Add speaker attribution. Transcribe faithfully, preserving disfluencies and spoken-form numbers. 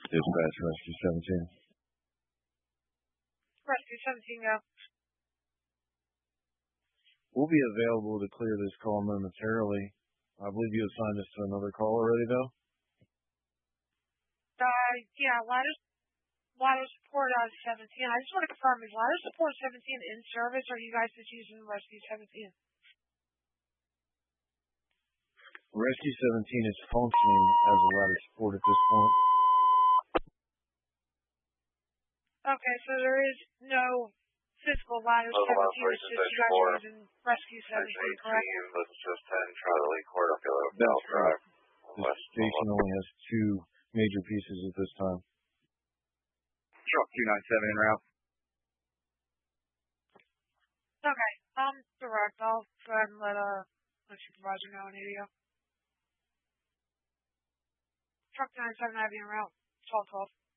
Speaker 1: Dispatch, Rescue seventeen.
Speaker 2: Rescue seventeen, go.
Speaker 1: We'll be available to clear this call momentarily. I believe you assigned us to another call already, though?
Speaker 2: Uh, yeah, ladder, ladder support out of seventeen. I just want to confirm, is ladder support seventeen in service, or are you guys just using Rescue seventeen?
Speaker 1: Rescue seventeen is functioning as a ladder support at this point.
Speaker 2: Okay, so there is no physical ladder seventeen, it's just you guys are using Rescue seventeen, correct?
Speaker 3: Let's just ten Charlie Court up your
Speaker 1: That's correct. This station only has two major pieces at this time.
Speaker 3: Truck two nine seven en route.
Speaker 2: Okay, um, direct. I'll go ahead and let, uh, let supervisor know I need to go. Truck nine seven Avenue en route. twelve twelve.